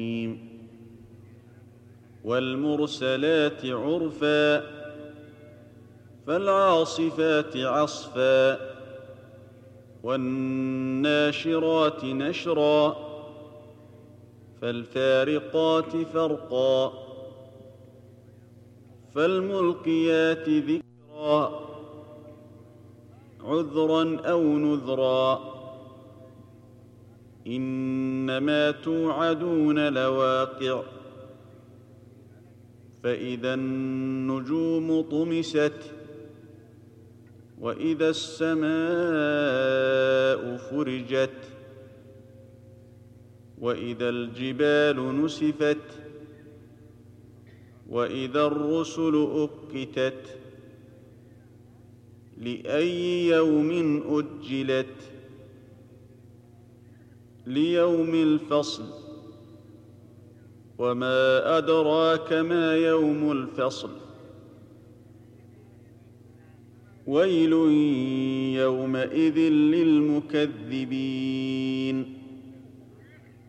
والمرسلات عرفا فالعاصفات عصفا والناشرات نشرا فالفارقات فرقا فالملقيات ذكرا عذرا أو نذرا إنما توعدون لواقع فإذا النجوم طمست وإذا السماء فرجت وإذا الجبال نسفت وإذا الرسل أقتت لأي يوم أجلت ليوم الفصل وما أدراك ما يوم الفصل ويل يومئذ للمكذبين